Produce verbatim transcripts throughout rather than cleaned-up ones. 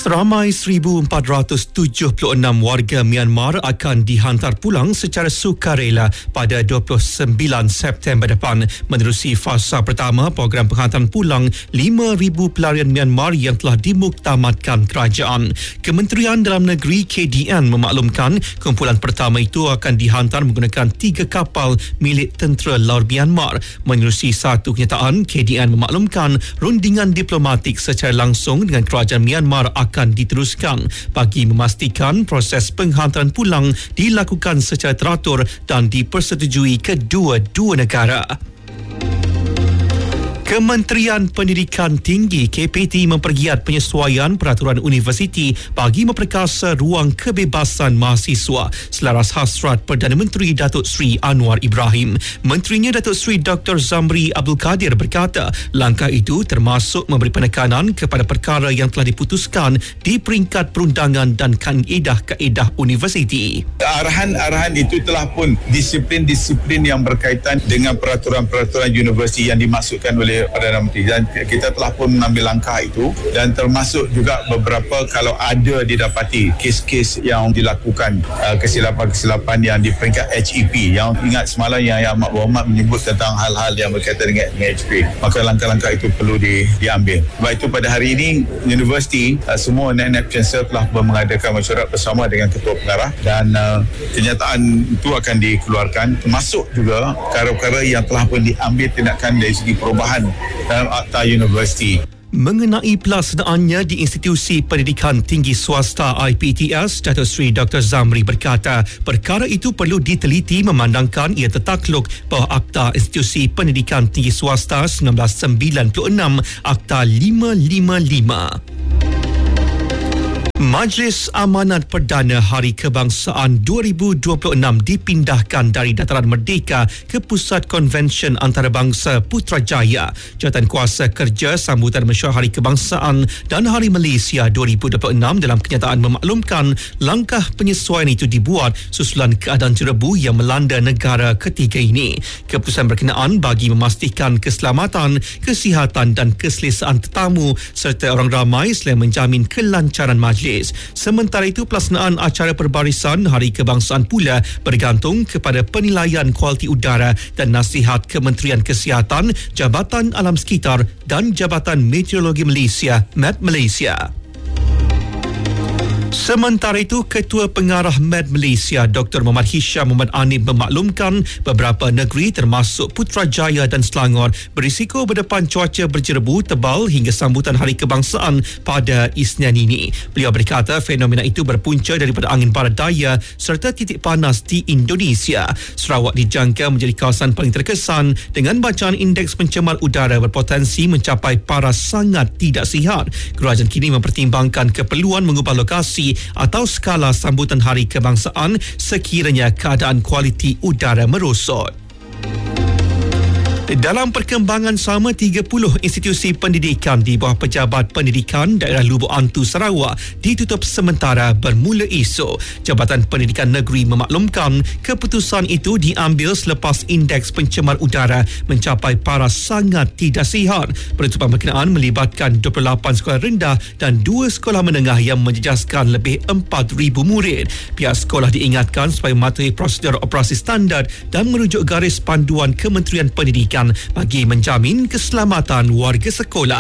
Seramai seribu empat ratus tujuh puluh enam warga Myanmar akan dihantar pulang secara sukarela pada dua puluh sembilan September depan menerusi fasa pertama program penghantaran pulang lima ribu pelarian Myanmar yang telah dimuktamadkan kerajaan. Kementerian Dalam Negeri K D N memaklumkan kumpulan pertama itu akan dihantar menggunakan tiga kapal milik tentera laut Myanmar. Menerusi satu kenyataan, K D N memaklumkan rundingan diplomatik secara langsung dengan kerajaan Myanmar akan diteruskan bagi memastikan proses penghantaran pulang dilakukan secara teratur dan dipersetujui kedua-dua negara. Kementerian Pendidikan Tinggi K P T mempergiat penyesuaian peraturan universiti bagi memperkasa ruang kebebasan mahasiswa selaras hasrat Perdana Menteri Datuk Seri Anwar Ibrahim. Menterinya Datuk Seri Doktor Zamri Abdul Kadir berkata langkah itu termasuk memberi penekanan kepada perkara yang telah diputuskan di peringkat perundangan dan kaedah-kaedah universiti. Arahan-arahan itu telah pun disiplin-disiplin yang berkaitan dengan peraturan-peraturan universiti yang dimaksudkan oleh Perdana Menteri, dan kita telah pun mengambil langkah itu, dan termasuk juga beberapa kalau ada didapati kes-kes yang dilakukan uh, kesilapan-kesilapan yang di peringkat H E P, yang ingat semalam yang, yang Mak Berhormat menyebut tentang hal-hal yang berkaitan dengan, dengan H P, maka langkah-langkah itu perlu di, diambil. Sebab itu pada hari ini universiti uh, semua Naib Chancellor telah mengadakan mesyuarat bersama dengan Ketua Pengarah, dan uh, kenyataan itu akan dikeluarkan, termasuk juga perkara-perkara yang telah pun diambil tindakan dari segi perubahan dalam akta universiti. Mengenai pelaksanaannya di Institusi Pendidikan Tinggi Swasta I P T S, Datuk Seri Doktor Zamri berkata perkara itu perlu diteliti memandangkan ia tertakluk bawah Akta Institusi Pendidikan Tinggi Swasta seribu sembilan ratus sembilan puluh enam, Akta lima lima lima. Majlis Amanat Perdana Hari Kebangsaan dua ribu dua puluh enam dipindahkan dari Dataran Merdeka ke Pusat Konvensyen Antarabangsa Putrajaya. Jawatankuasa Kerja Sambutan Mesyuarat Hari Kebangsaan dan Hari Malaysia dua ribu dua puluh enam dalam kenyataan memaklumkan langkah penyesuaian itu dibuat susulan keadaan jerebu yang melanda negara ketiga ini. Keputusan berkenaan bagi memastikan keselamatan, kesihatan dan keselesaan tetamu serta orang ramai selain menjamin kelancaran majlis. Sementara itu, pelaksanaan acara perbarisan Hari Kebangsaan pula bergantung kepada penilaian kualiti udara dan nasihat Kementerian Kesihatan, Jabatan Alam Sekitar dan Jabatan Meteorologi Malaysia, M E T Malaysia. Sementara itu, Ketua Pengarah M E T Malaysia Doktor Muhammad Hisham Muhammad Anib memaklumkan beberapa negeri termasuk Putrajaya dan Selangor berisiko berdepan cuaca berjerebu tebal hingga sambutan Hari Kebangsaan pada Isnin ini. Beliau berkata fenomena itu berpunca daripada angin barat daya serta titik panas di Indonesia. Sarawak dijangka menjadi kawasan paling terkesan dengan bacaan indeks pencemar udara berpotensi mencapai paras sangat tidak sihat. Kerajaan kini mempertimbangkan keperluan mengubah lokasi atau skala sambutan Hari Kebangsaan sekiranya keadaan kualiti udara merosot. Dalam perkembangan sama, tiga puluh institusi pendidikan di bawah Pejabat Pendidikan Daerah Lubuk Antu Sarawak ditutup sementara bermula esok. Jabatan Pendidikan Negeri memaklumkan keputusan itu diambil selepas indeks pencemar udara mencapai paras sangat tidak sihat. Penutupan berkenaan melibatkan dua puluh lapan sekolah rendah dan dua sekolah menengah yang menjejaskan lebih empat ribu murid. Pihak sekolah diingatkan supaya mematuhi prosedur operasi standard dan merujuk garis panduan Kementerian Pendidikan bagi menjamin keselamatan warga sekolah.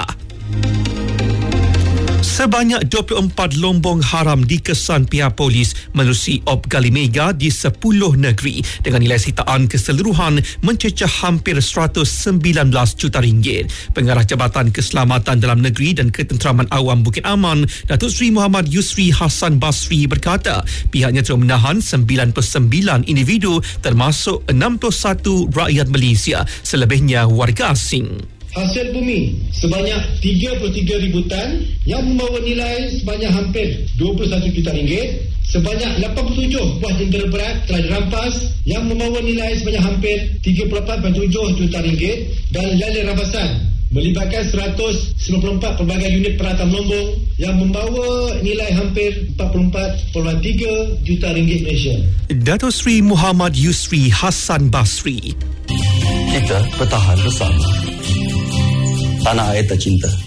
Sebanyak dua puluh empat lombong haram dikesan pihak polis menerusi Op Gali Mega di sepuluh negeri dengan nilai sitaan keseluruhan mencecah hampir seratus sembilan belas juta ringgit. Pengarah Jabatan Keselamatan Dalam Negeri dan Ketenteraman Awam Bukit Aman, Datuk Seri Muhammad Yusri Hassan Basri berkata pihaknya telah menahan sembilan puluh sembilan individu termasuk enam puluh satu rakyat Malaysia, selebihnya warga asing. Hasil bumi sebanyak tiga puluh tiga ribu tan yang membawa nilai sebanyak hampir dua puluh satu juta ringgit. Sebanyak lapan puluh tujuh buah jentera berat telah dirampas yang membawa nilai sebanyak hampir tiga puluh lapan perpuluhan tujuh juta ringgit, dan lalai rampasan melibatkan seratus sembilan puluh empat pelbagai unit peralatan melombong yang membawa nilai hampir empat puluh empat perpuluhan tiga juta ringgit Malaysia. Datuk Seri Muhammad Yusri Hassan Basri. Kita bertahan bersama. Tanah air tercinta.